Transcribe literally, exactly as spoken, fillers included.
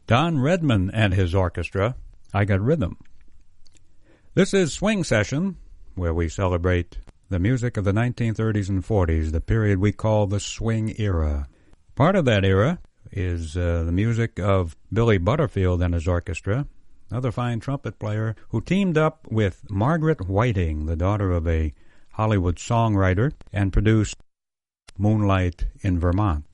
Don Redman and his orchestra, I Got Rhythm. This is Swing Session, where we celebrate the music of the nineteen thirties and forties, the period we call the swing era. Part of that era is uh, the music of Billy Butterfield and his orchestra, another fine trumpet player who teamed up with Margaret Whiting, the daughter of a Hollywood songwriter, and produced Moonlight in Vermont.